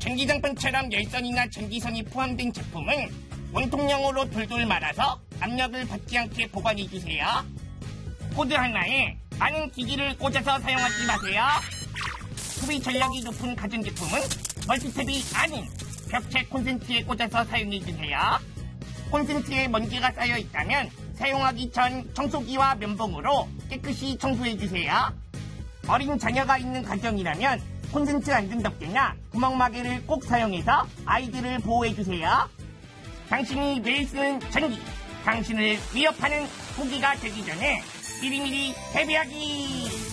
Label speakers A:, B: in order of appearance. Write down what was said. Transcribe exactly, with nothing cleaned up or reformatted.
A: 전기장판처럼 열선이나 전기선이 포함된 제품은 원통형으로 돌돌 말아서 압력을 받지 않게 보관해주세요. 코드 하나에 많은 기기를 꽂아서 사용하지 마세요. 소비 전력이 높은 가전제품은 멀티탭이 아닌 벽체 콘센트에 꽂아서 사용해주세요. 콘센트에 먼지가 쌓여 있다면 사용하기 전 청소기와 면봉으로 깨끗이 청소해주세요. 어린 자녀가 있는 가정이라면 콘센트 안전 덮개나 구멍마개를 꼭 사용해서 아이들을 보호해주세요. 당신이 매일 쓰는 전기, 당신을 위협하는 무기가 되기 전에 미리미리 대비하기!